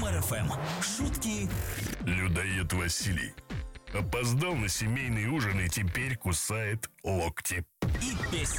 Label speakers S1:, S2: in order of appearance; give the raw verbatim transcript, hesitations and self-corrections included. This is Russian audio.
S1: Юмор-ФМ. Шутки.
S2: Людоед Василий опоздал на семейный ужин и теперь кусает локти.
S1: И песня.